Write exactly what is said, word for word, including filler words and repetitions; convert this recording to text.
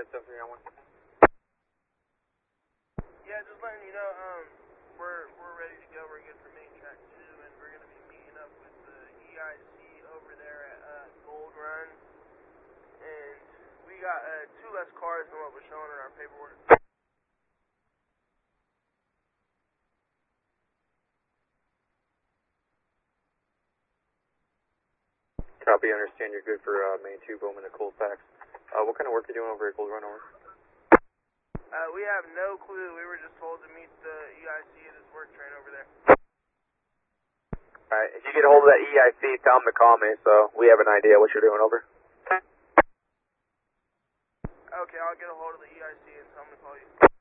ahead, seven three nine one. Yeah, just letting you know, um, we're we're ready to go. We're good for main track two, and we're gonna be meeting up with the E I C over there at uh, Gold Run, and we got uh, two less cars than what was shown in our paperwork. Copy, understand you're good for uh, main two, Bowman to Cold Packs. Uh, what kind of work are you doing over at Gold Run, over? Uh, we have no clue. We were just told to meet the E I C at his work train over there. Alright, if you get a hold of that E I C, tell him to call me so we have an idea what you're doing, over. Okay, I'll get a hold of the E I C and tell him to call you.